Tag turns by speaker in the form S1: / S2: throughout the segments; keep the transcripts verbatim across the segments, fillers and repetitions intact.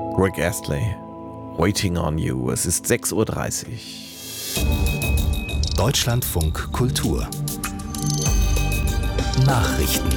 S1: Rick Astley, Waiting on You. Es ist sechs Uhr dreißig.
S2: Deutschlandfunk Kultur Nachrichten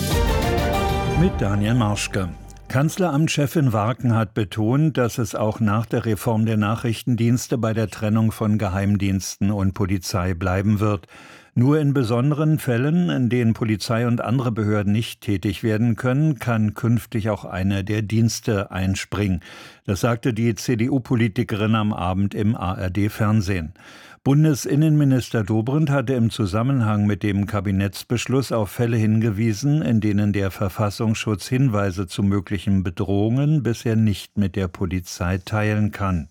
S3: mit Daniel Marschke. Kanzleramtschefin Warken hat betont, dass es auch nach der Reform der Nachrichtendienste bei der Trennung von Geheimdiensten und Polizei bleiben wird. Nur in besonderen Fällen, in denen Polizei und andere Behörden nicht tätig werden können, kann künftig auch einer der Dienste einspringen. Das sagte die C D U-Politikerin am Abend im A R D-Fernsehen. Bundesinnenminister Dobrindt hatte im Zusammenhang mit dem Kabinettsbeschluss auf Fälle hingewiesen, in denen der Verfassungsschutz Hinweise zu möglichen Bedrohungen bisher nicht mit der Polizei teilen kann.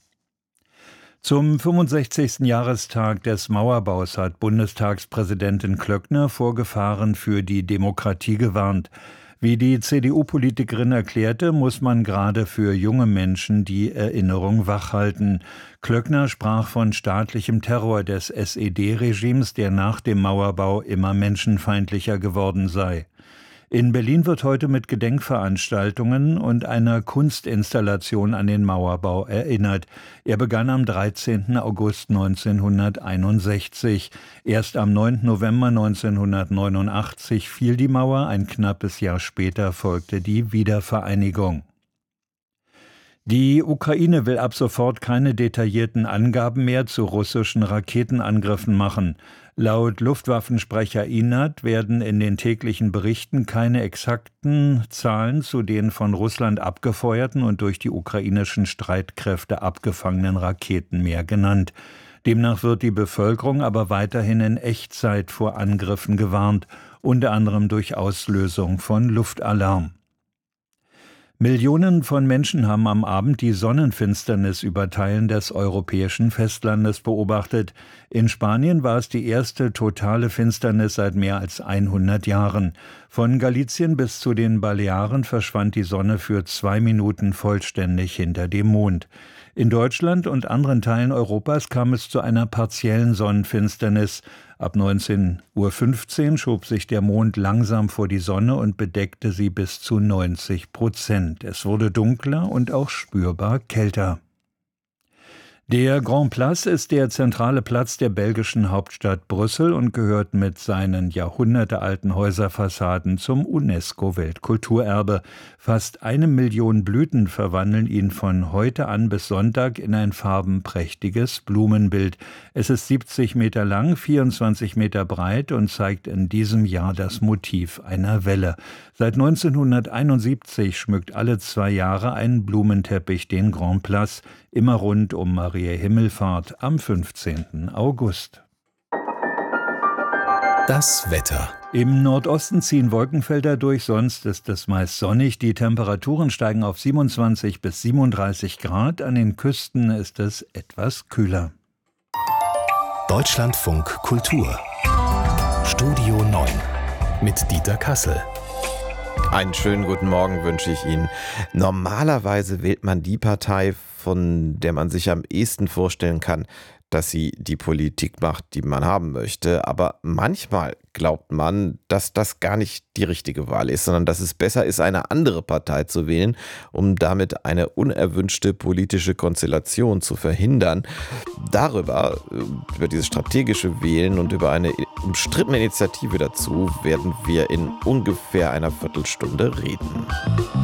S3: Zum fünfundsechzigsten Jahrestag des Mauerbaus hat Bundestagspräsidentin Klöckner vor Gefahren für die Demokratie gewarnt. Wie die C D U-Politikerin erklärte, muss man gerade für junge Menschen die Erinnerung wachhalten. Klöckner sprach von staatlichem Terror des S E D-Regimes, der nach dem Mauerbau immer menschenfeindlicher geworden sei. In Berlin wird heute mit Gedenkveranstaltungen und einer Kunstinstallation an den Mauerbau erinnert. Er begann am dreizehnten August neunzehnhunderteinundsechzig. Erst am neunten November neunzehnhundertneunundachtzig fiel die Mauer, ein knappes Jahr später folgte die Wiedervereinigung. Die Ukraine will ab sofort keine detaillierten Angaben mehr zu russischen Raketenangriffen machen. Laut Luftwaffensprecher Inat werden in den täglichen Berichten keine exakten Zahlen zu den von Russland abgefeuerten und durch die ukrainischen Streitkräfte abgefangenen Raketen mehr genannt. Demnach wird die Bevölkerung aber weiterhin in Echtzeit vor Angriffen gewarnt, unter anderem durch Auslösung von Luftalarm. Millionen von Menschen haben am Abend die Sonnenfinsternis über Teilen des europäischen Festlandes beobachtet. In Spanien war es die erste totale Finsternis seit mehr als hundert Jahren. Von Galicien bis zu den Balearen verschwand die Sonne für zwei Minuten vollständig hinter dem Mond. In Deutschland und anderen Teilen Europas kam es zu einer partiellen Sonnenfinsternis. Ab neunzehn Uhr fünfzehn schob sich der Mond langsam vor die Sonne und bedeckte sie bis zu neunzig Prozent. Es wurde dunkler und auch spürbar kälter. Der Grand Place ist der zentrale Platz der belgischen Hauptstadt Brüssel und gehört mit seinen jahrhundertealten Häuserfassaden zum UNESCO-Weltkulturerbe. Fast eine Million Blüten verwandeln ihn von heute an bis Sonntag in ein farbenprächtiges Blumenbild. Es ist siebzig Meter lang, vierundzwanzig Meter breit und zeigt in diesem Jahr das Motiv einer Welle. Seit neunzehnhunderteinundsiebzig schmückt alle zwei Jahre ein Blumenteppich den Grand Place, immer rund um Maria Himmelfahrt am fünfzehnten August.
S2: Das Wetter.
S3: Im Nordosten ziehen Wolkenfelder durch, sonst ist es meist sonnig. Die Temperaturen steigen auf siebenundzwanzig bis siebenunddreißig Grad. An den Küsten ist es etwas kühler.
S2: Deutschlandfunk Kultur Studio neun mit Dieter Kassel.
S1: Einen schönen guten Morgen wünsche ich Ihnen. Normalerweise wählt man die Partei, von der man sich am ehesten vorstellen kann, dass sie die Politik macht, die man haben möchte. Aber manchmal glaubt man, dass das gar nicht die richtige Wahl ist, sondern dass es besser ist, eine andere Partei zu wählen, um damit eine unerwünschte politische Konstellation zu verhindern. Darüber, über dieses strategische Wählen und über eine umstrittene Initiative dazu, werden wir in ungefähr einer Viertelstunde reden.